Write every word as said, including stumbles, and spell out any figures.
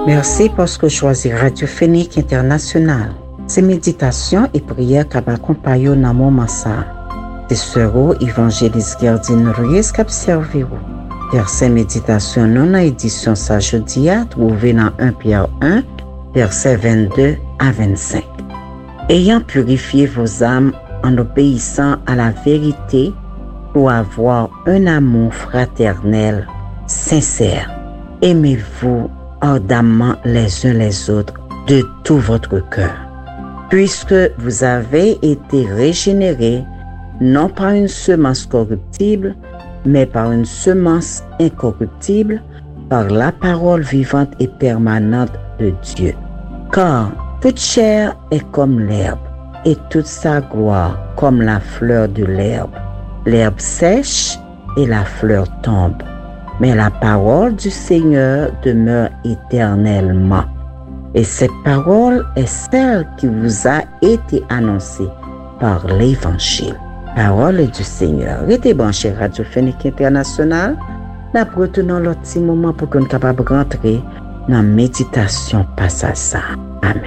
Merci parce que choisir Radio Phoenix International. Ces méditations et prières qui m'accompagnent dans mon massa. Des sœurs évangélistes Gardine Ruiz qui observent. Verset méditation non à édition sa jeudi à trouvé dans premier Pierre un, verset vingt-deux à vingt-cinq. Ayant purifié vos âmes en obéissant à la vérité pour avoir un amour fraternel sincère. Aimez-vous ardemment les uns les autres de tout votre cœur. Puisque vous avez été régénérés, non par une semence corruptible, mais par une semence incorruptible, par la parole vivante et permanente de Dieu. Car toute chair est comme l'herbe, et toute sa gloire comme la fleur de l'herbe. L'herbe sèche et la fleur tombe, mais la parole du Seigneur demeure éternellement. Et cette parole est celle qui vous a été annoncée par l'Évangile. Parole du Seigneur. Restez branchés Radio Phoenix International. Nous prenons notre petit moment pour qu'on soit capable de rentrer dans la méditation passage ça.